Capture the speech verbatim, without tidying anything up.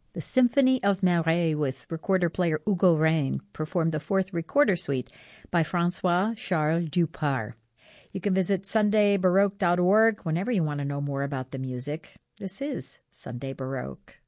The Symphony of Marais with recorder-player Hugo Rein performed the fourth recorder suite by François-Charles Dupart. You can visit sunday baroque dot org whenever you want to know more about the music. This is Sunday Baroque.